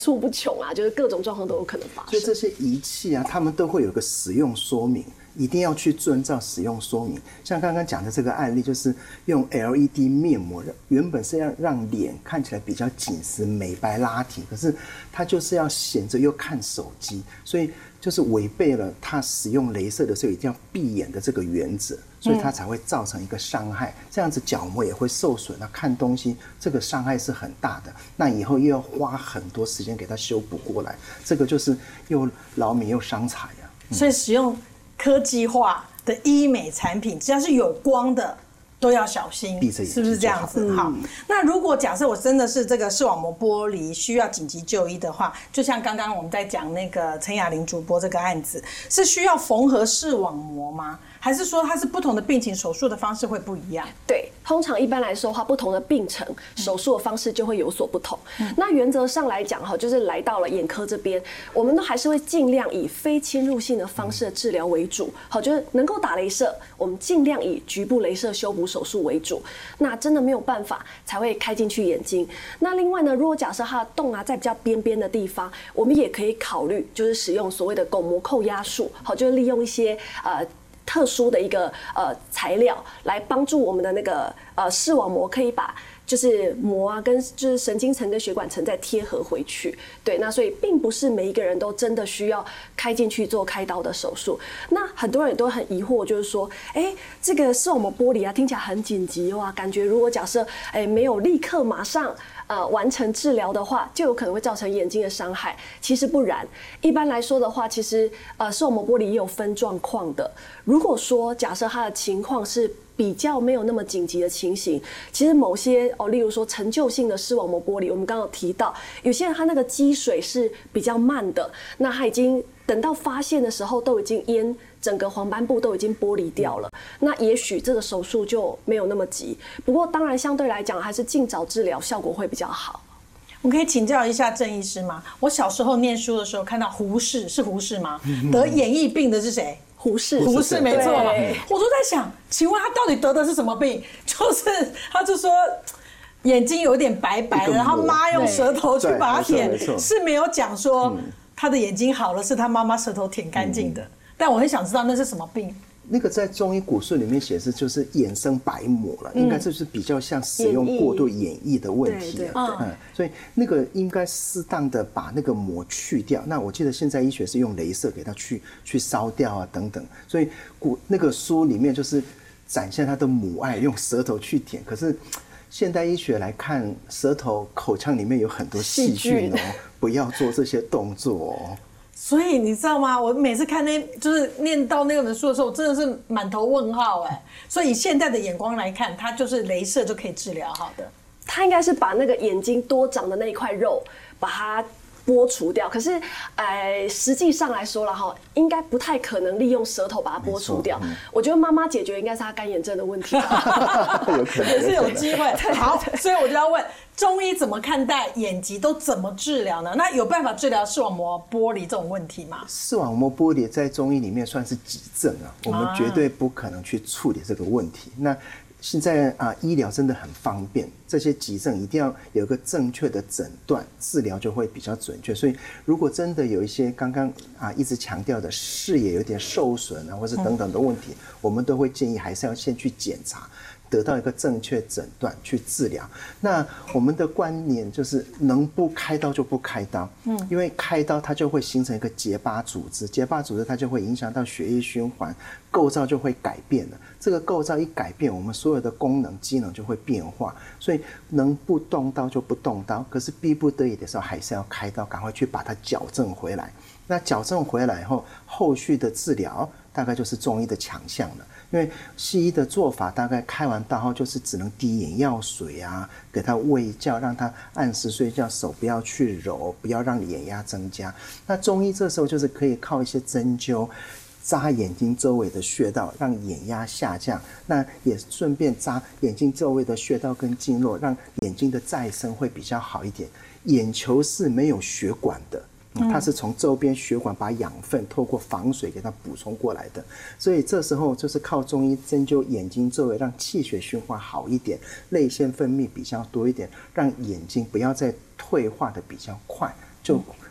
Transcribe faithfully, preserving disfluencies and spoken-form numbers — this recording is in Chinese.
处不穷啊，就是各种状况都有可能发生。 所以这些仪器啊，他们都会有个使用说明，一定要去遵照使用说明。像刚刚讲的这个案例，就是用 L E D 面膜，原本是要让脸看起来比较紧实、美白拉提，可是它就是要闲着又看手机，所以就是违背了它使用雷射的时候一定要闭眼的这个原则。所以它才会造成一个伤害，这样子角膜也会受损，那看东西这个伤害是很大的，那以后又要花很多时间给它修补过来，这个就是又劳民又伤财啊。 嗯、所以使用科技化的医美产品，只要是有光的都要小心，是不是这样子？好，那如果假设我真的是这个视网膜剥离需要紧急就医的话，就像刚刚我们在讲那个陈雅玲主播这个案子，是需要缝合视网膜吗？还是说它是不同的病情，手术的方式会不一样？ 对，通常一般来说的话，不同的病程，手术的方式就会有所不同。嗯、那原则上来讲哈，就是来到了眼科这边，我们都还是会尽量以非侵入性的方式的治疗为主。好，就是能够打雷射，我们尽量以局部雷射修补手术为主。那真的没有办法，才会开进去眼睛。那另外呢，如果假设它的洞啊在比较边边的地方，我们也可以考虑，就是使用所谓的巩膜扣压术。好，就是利用一些呃。特殊的一个呃材料来帮助我们的那个呃视网膜可以把就是膜啊跟就是神经层跟血管层再贴合回去，对，那所以并不是每一个人都真的需要开进去做开刀的手术。那很多人也都很疑惑，就是说，哎，这个视网膜剥离啊，听起来很紧急哇，感觉如果假设哎没有立刻马上呃完成治疗的话，就有可能会造成眼睛的伤害。其实不然，一般来说的话，其实呃视网膜剥离也有分状况的。如果说假设他的情况是比较没有那么紧急的情形，其实某些哦，例如说陈旧性的视网膜剥离，我们刚刚有提到，有些人他那个积水是比较慢的，那他已经等到发现的时候都已经淹整个黄斑部都已经剥离掉了，那也许这个手术就没有那么急。不过当然相对来讲，还是尽早治疗效果会比较好。 我可以请教一下郑医师吗？我小时候念书的时候看到胡适，是胡适吗？得眼翳病的是谁？ 胡适， 胡适没错嘛。我都在想，请问他到底得的是什么病？就是他就说眼睛有点白白的，然后妈用舌头去把它舔，是没有讲说他的眼睛好了，是他妈妈舌头舔干净的。但我很想知道那是什么病。 那个在中医古书里面显示就是眼生白膜了，应该就是比较像使用过度眼翳的问题了。嗯，所以那个应该适当的把那个膜去掉。那我记得现在医学是用雷射给它去去烧掉啊等等。所以古那个书里面就是展现他的母爱，用舌头去舔。可是现代医学来看，舌头口腔里面有很多细菌哦，不要做这些动作哦。 所以你知道吗？我每次看那就是念到那本书的时候，我真的是满头问号哎。所以以现在的眼光来看，它就是雷射就可以治疗好的。 它应该是把那个眼睛多长的那一块肉，把它剥除掉。可是，呃，实际上来说了哈，应该不太可能利用舌头把它剥除掉。嗯、我觉得妈妈解决应该是她干眼症的问题吧， 也是有机会。好，所以我就要问。中医怎么看待眼疾，都怎么治疗呢？那有办法治疗视网膜剥离这种问题吗？ 视网膜剥离在中医里面算是急症啊，我们绝对不可能去处理这个问题。那现在啊，医疗真的很方便，这些急症一定要有一个正确的诊断，治疗就会比较准确。所以，如果真的有一些刚刚啊一直强调的视野有点受损啊，或是等等的问题，嗯、我们都会建议还是要先去检查。得到一个正确诊断去治疗。那我们的观念就是能不开刀就不开刀，嗯，因为开刀它就会形成一个结疤组织，结疤组织它就会影响到血液循环，构造就会改变了。这个构造一改变，我们所有的功能机能就会变化，所以能不动刀就不动刀，可是逼不得已的时候还是要开刀，赶快去把它矫正回来。那矫正回来以后，后续的治疗大概就是中医的强项了。因为西医的做法大概开完刀后就是只能滴眼药水啊，给他喂教，让他按时睡觉，手不要去揉，不要让眼压增加。那中医这时候就是可以靠一些针灸扎眼睛周围的穴道，让眼压下降，那也顺便扎眼睛周围的穴道跟经络，让眼睛的再生会比较好一点。眼球是没有血管的，它是从周边血管把养分透过防水给它补充过来的，所以这时候就是靠中医针灸眼睛周围，让气血循环好一点，泪腺分泌比较多一点，让眼睛不要再退化的比较快， 就